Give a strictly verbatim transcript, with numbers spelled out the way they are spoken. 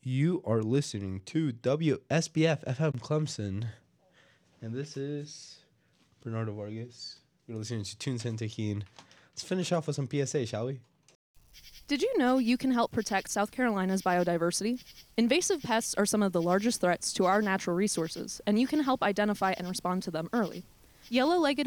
You are listening to W S B F F M Clemson, and this is Bernardo Vargas. You're listening to Tune San Tequin. Let's finish off with some P S A, shall we? Did you know you can help protect South Carolina's biodiversity? Invasive pests are some of the largest threats to our natural resources, and you can help identify and respond to them early. Yellow-legged